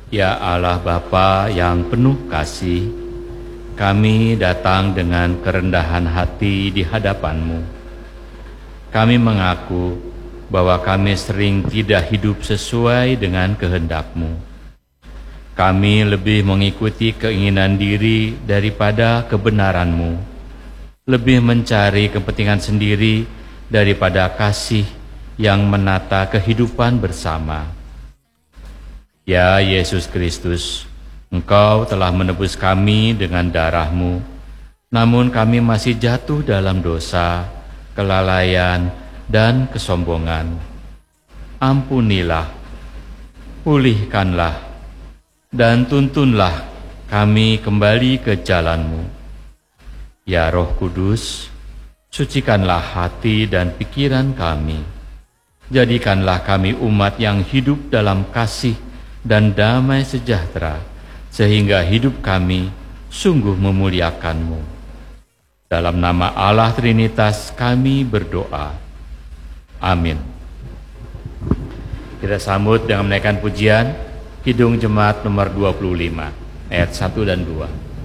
Ya Allah Bapa yang penuh kasih, kami datang dengan kerendahan hati di hadapan-Mu. Kami mengaku bahwa kami sering tidak hidup sesuai dengan kehendak-Mu. Kami lebih mengikuti keinginan diri daripada kebenaran-Mu, lebih mencari kepentingan sendiri daripada kasih yang menata kehidupan bersama. Ya Yesus Kristus, Engkau telah menebus kami dengan darah-Mu, namun kami masih jatuh dalam dosa, kelalaian, dan kesombongan. Ampunilah, pulihkanlah, dan tuntunlah kami kembali ke jalan-Mu. Ya Roh Kudus, sucikanlah hati dan pikiran kami. Jadikanlah kami umat yang hidup dalam kasih dan damai sejahtera, sehingga hidup kami sungguh memuliakan-Mu. Dalam nama Allah Trinitas kami berdoa. Amin. Kita sambut dengan menaikkan pujian Kidung Jemaat nomor 25, ayat 1 dan 2.